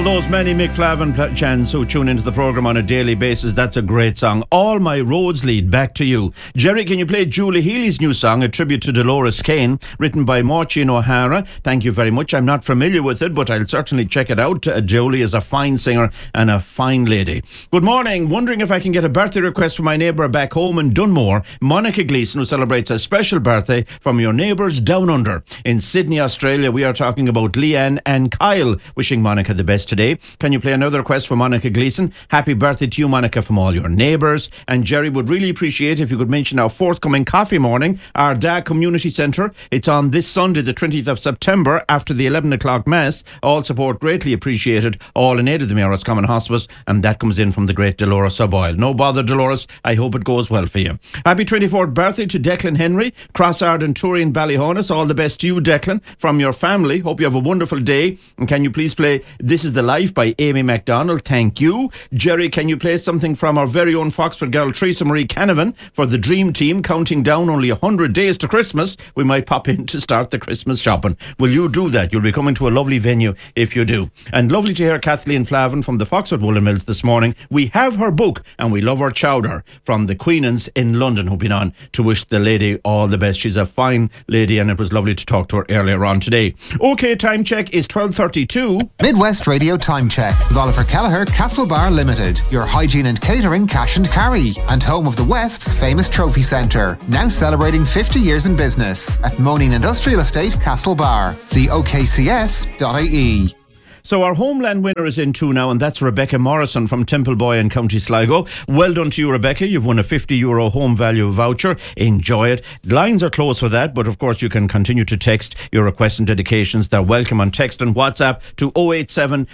those many Mick Flavin chants who tune into the programme on a daily basis, that's a great song. All My Roads Lead Back to You. Jerry, can you play Julie Healy's new song, a tribute to Dolores Kane, written by Maureen O'Hara? Thank you very much. I'm not familiar with it, but I'll certainly check it out. Julie is a fine singer and a fine lady. Good morning. Wondering if I can get a birthday request from my neighbour back home in Dunmore, Monica Gleeson, who celebrates a special birthday from your neighbours down under. In Sydney, Australia, we are talking about Leanne and Kyle. Wishing Monica the best today. Can you play another request for Monica Gleeson? Happy birthday to you, Monica, from all your neighbours. And Jerry would really appreciate if you could mention our forthcoming coffee morning, our DA Community Centre. It's on this Sunday, the 20th of September, after the 11 o'clock Mass. All support greatly appreciated, all in aid of the Mayor's Common Hospice, and that comes in from the great Dolores O'Boyle. No bother, Dolores. I hope it goes well for you. Happy 24th birthday to Declan Henry, Crossard and Turin Ballyhonus. All the best to you, Declan, from your family. Hope you have a wonderful day. And can you please play This Is the Life by Amy MacDonald? Thank you. Jerry, can you play something from our very own Foxford girl, Teresa Marie Canavan, for the Dream Team, counting down only 100 days to Christmas? We might pop in to start the Christmas shopping. Will you do that? You'll be coming to a lovely venue if you do. And lovely to hear Kathleen Flavin from the Foxford Woolen Mills this morning. We have her book and we love her chowder from the Queenans in London, who've been on to wish the lady all the best. She's a fine lady and it was lovely to talk to her earlier on today. OK, time check is 12:32. Midwest Radio Time Check with Oliver Kelleher, Castlebar Limited, your hygiene and catering cash and carry, and home of the West's famous trophy centre, now celebrating 50 years in business at Moaning Industrial Estate, Castlebar. See okcs.ie. So our homeland winner is in too now, and that's Rebecca Morrison from Templeboy in County Sligo. Well done to you, Rebecca. You've won a €50 home value voucher. Enjoy it. Lines are closed for that, but of course you can continue to text your requests and dedications. They're welcome on text and WhatsApp to 087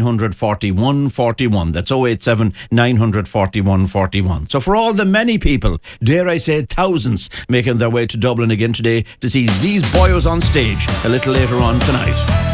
941 41. That's 087 941 41. So for all the many people, dare I say thousands, making their way to Dublin again today to see these boyos on stage a little later on tonight.